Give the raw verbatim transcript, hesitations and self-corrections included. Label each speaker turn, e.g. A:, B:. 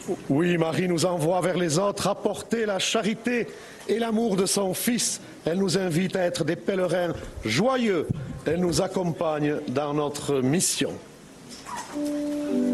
A: Oui, Marie nous envoie vers les autres apporter la charité et l'amour de son Fils. Elle nous invite à être des pèlerins joyeux. Elle nous accompagne dans notre mission.